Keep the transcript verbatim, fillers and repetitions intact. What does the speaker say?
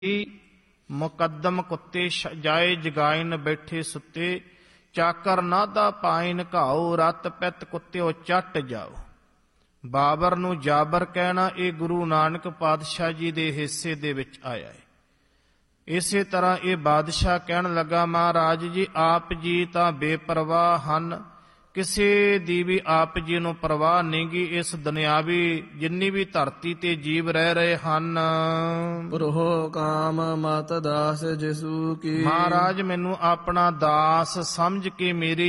ਮੁਕੱਦਮ ਕੁੱਤੇ ਜਾਏ ਜਗਾਇਨ ਬੈਠੇ ਸੁੱਤੇ, ਚਾਕਰ ਨਾਦਾ ਪਾਇਨ ਘਾਓ, ਰਤ ਪਿੱਤ ਕੁੱਤਿਓ ਚੱਟ ਜਾਓ। ਬਾਬਰ ਨੂੰ ਜਾਬਰ ਕਹਿਣਾ ਇਹ ਗੁਰੂ ਨਾਨਕ ਪਾਤਸ਼ਾਹ ਜੀ ਦੇ ਹਿੱਸੇ ਦੇ ਵਿੱਚ ਆਇਆ ਹੈ। ਇਸੇ ਤਰ੍ਹਾਂ ਇਹ ਬਾਦਸ਼ਾਹ ਕਹਿਣ ਲੱਗਾ, ਮਹਾਰਾਜ ਜੀ ਆਪ ਜੀ ਤਾਂ ਬੇਪਰਵਾਹ ਹਨ, ਕਿਸੇ ਦੀ ਵੀ ਆਪ ਜੀ ਨੂੰ ਪਰਵਾਹ ਨਹੀਂ ਗੀ। ਇਸ ਦੁਨਿਆਵੀ ਜਿੰਨੀ ਵੀ ਧਰਤੀ ਤੇ ਜੀਵ ਰਹਿ ਰਹੇ ਹਨ, ਪੁਰਹੋ ਕਾਮ ਮਤ ਦਾਸ ਜਿਸੂ ਕੀ। ਮਹਾਰਾਜ ਮੈਨੂੰ ਆਪਣਾ ਦਾਸ ਸਮਝ ਕੇ ਮੇਰੇ